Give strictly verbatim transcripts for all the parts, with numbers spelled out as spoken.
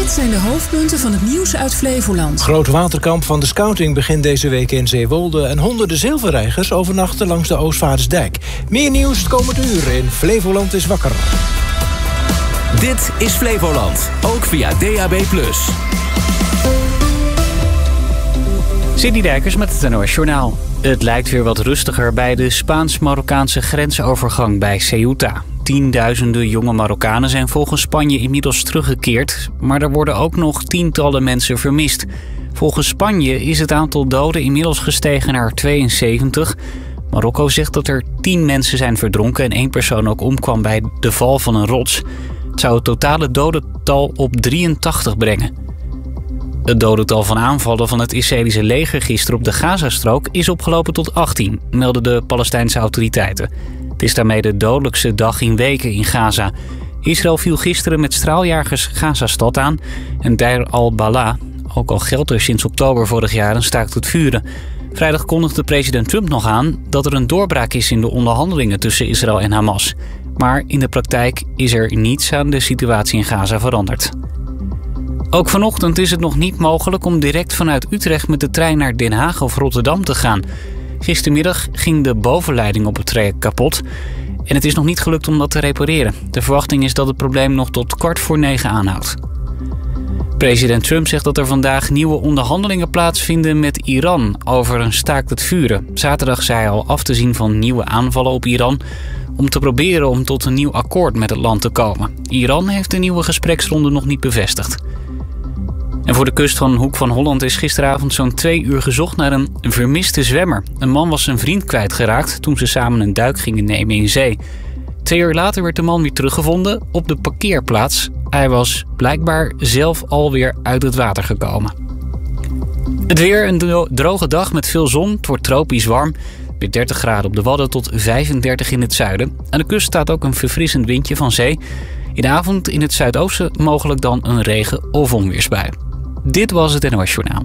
Dit zijn de hoofdpunten van het nieuws uit Flevoland. Groot waterkamp van de scouting begint deze week in Zeewolde en honderden zilverreigers overnachten langs de Oostvaardersdijk. Meer nieuws het komende uur in Flevoland is wakker. Dit is Flevoland, ook via D A B plus. Sidney Dijkers met het N O S Journaal. Het lijkt weer wat rustiger bij de Spaans-Marokkaanse grensovergang bij Ceuta. Tienduizenden jonge Marokkanen zijn volgens Spanje inmiddels teruggekeerd, maar er worden ook nog tientallen mensen vermist. Volgens Spanje is het aantal doden inmiddels gestegen naar tweeënzeventig. Marokko zegt dat er tien mensen zijn verdronken en één persoon ook omkwam bij de val van een rots. Het zou het totale dodental op drieëntachtig brengen. Het dodental van aanvallen van het Israëlische leger gisteren op de Gazastrook is opgelopen tot achttien, melden de Palestijnse autoriteiten. Het is daarmee de dodelijkste dag in weken in Gaza. Israël viel gisteren met straaljagers Gazastad aan en Deir al-Balah. Ook al geldt er sinds oktober vorig jaar een staakt het vuren. Vrijdag kondigde president Trump nog aan dat er een doorbraak is in de onderhandelingen tussen Israël en Hamas. Maar in de praktijk is er niets aan de situatie in Gaza veranderd. Ook vanochtend is het nog niet mogelijk om direct vanuit Utrecht met de trein naar Den Haag of Rotterdam te gaan. Gistermiddag ging de bovenleiding op het traject kapot en het is nog niet gelukt om dat te repareren. De verwachting is dat het probleem nog tot kwart voor negen aanhoudt. President Trump zegt dat er vandaag nieuwe onderhandelingen plaatsvinden met Iran over een staakt het vuren. Zaterdag zei hij al af te zien van nieuwe aanvallen op Iran om te proberen om tot een nieuw akkoord met het land te komen. Iran heeft de nieuwe gespreksronde nog niet bevestigd. En voor de kust van Hoek van Holland is gisteravond zo'n twee uur gezocht naar een vermiste zwemmer. Een man was zijn vriend kwijtgeraakt toen ze samen een duik gingen nemen in zee. Twee uur later werd de man weer teruggevonden op de parkeerplaats. Hij was blijkbaar zelf alweer uit het water gekomen. Het weer, een droge dag met veel zon. Het wordt tropisch warm. Weer dertig graden op de Wadden tot vijfendertig in het zuiden. Aan de kust staat ook een verfrissend windje van zee. In de avond in het zuidoosten mogelijk dan een regen- of onweersbui. Dit was het N O S Journaal.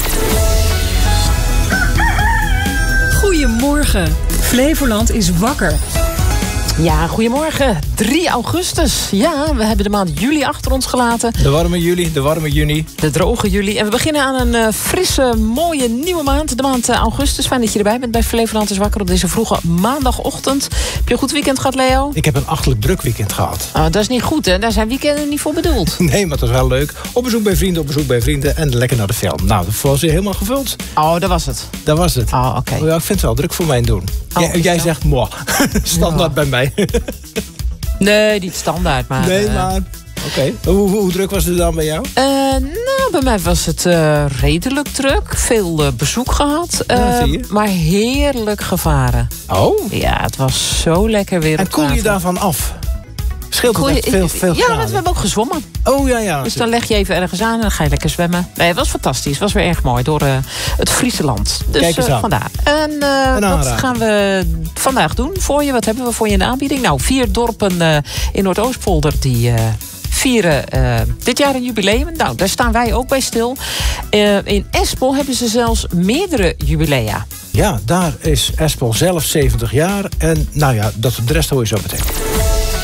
Goedemorgen. Flevoland is wakker. Ja, goedemorgen. drie augustus. Ja, we hebben de maand juli achter ons gelaten. De warme juli, de warme juni. De droge juli. En we beginnen aan een uh, frisse, mooie nieuwe maand. De maand uh, augustus. Fijn dat je erbij bent bij Flevoland is wakker op deze vroege maandagochtend. Heb je een goed weekend gehad, Leo? Ik heb een achterlijk druk weekend gehad. Oh, dat is niet goed, hè? Daar zijn weekenden niet voor bedoeld. Nee, maar dat is wel leuk. Op bezoek bij vrienden, op bezoek bij vrienden en lekker naar de film. Nou, dat was weer helemaal gevuld. Oh, dat was het. Dat was het. Oh, oké. Okay. Oh, ja, ik vind het wel druk voor mij doen. Oh, jij jij zegt, mooi. Standaard ja. Bij mij. Nee, niet standaard, maar... Nee, maar... Oké. Okay. Hoe, hoe, hoe druk was het dan bij jou? Uh, nou, bij mij was het uh, redelijk druk. Veel uh, bezoek gehad. Uh, ja, maar heerlijk gevaren. Oh? Ja, het was zo lekker weer. En koel je daarvan af? Scheelt het echt veel, veel Ja, graden? want we hebben ook gezwommen. Oh, ja, ja. Dus dan leg je even ergens aan en dan ga je lekker zwemmen. Nee, het was fantastisch. Het was weer erg mooi door uh, het Friese land. Dus Kijk eens aan. Uh, vandaar. En uh, wat gaan we vandaag doen voor je? Wat hebben we voor je in de aanbieding? Nou, vier dorpen uh, in Noordoostpolder die... Uh, vieren uh, dit jaar een jubileum. Nou, daar staan wij ook bij stil. Uh, in Espel hebben ze zelfs meerdere jubilea. Ja, daar is Espel zelf zeventig jaar. En nou ja, dat de rest hoor je zo meteen.